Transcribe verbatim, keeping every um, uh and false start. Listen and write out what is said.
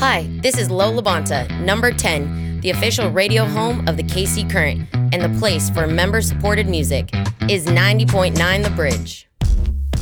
Hi, this is Lo Labonta, number ten, the official radio home of the K C Current, and the place for member-supported music is ninety point nine The Bridge.